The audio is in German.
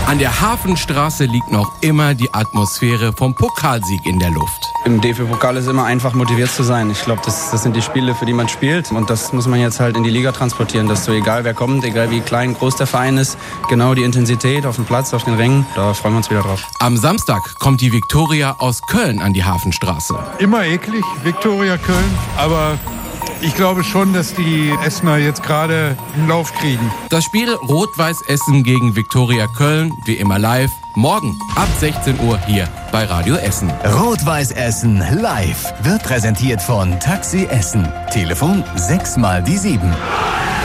An der Hafenstraße liegt noch immer die Atmosphäre vom Pokalsieg in der Luft. Im DFB-Pokal ist es immer einfach, motiviert zu sein. Ich glaube, das sind die Spiele, für die man spielt. Und das muss man jetzt halt in die Liga transportieren, dass so egal wer kommt, egal wie klein, groß der Verein ist, genau die Intensität auf dem Platz, auf den Rängen, da freuen wir uns wieder drauf. Am Samstag kommt die Viktoria aus Köln an die Hafenstraße. Immer eklig, Viktoria Köln, aber ich glaube schon, dass die Essener jetzt gerade einen Lauf kriegen. Das Spiel Rot-Weiß Essen gegen Viktoria Köln, wie immer live, morgen ab 16 Uhr hier bei Radio Essen. Rot-Weiß Essen live wird präsentiert von Taxi Essen. Telefon 6 mal die 7.